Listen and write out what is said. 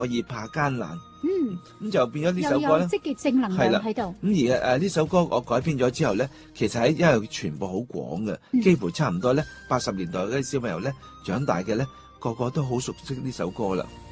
可以怕艱難。 嗯， 就變咗呢首又歌咧， 有積極正能量喺度。 咁而呢首歌我改編咗之後咧，其實因為傳播好廣嘅，幾乎差唔多咧80年代嗰啲小朋友咧長大嘅咧，個個都好熟悉呢首歌啦。